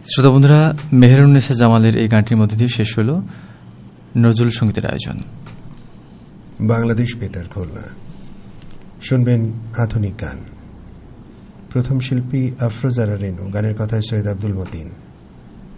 শ্রোতা বন্ধুরা, মেহেরুন্নেসা জামালের এই গানটির মধ্যে দিয়ে শেষ হল নজরুল সঙ্গীতের আয়োজন। বাংলাদেশ বেতার খুলনা। শুনবেন আধুনিক গান। প্রথম শিল্পী আফরোজা রেনু, গানের কথায় সৈয়দ আব্দুল মতিন।